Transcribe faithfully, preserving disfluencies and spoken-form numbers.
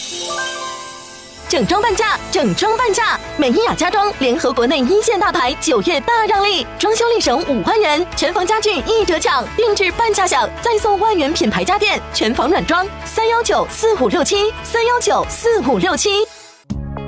整装半价，整装半价！美伊雅家装联合国内一线大牌，九月大让利，装修立省五万元，全房家具一折抢，定制半价享，再送万元品牌家电，全房软装，三幺九四五六七，三幺九四五六七。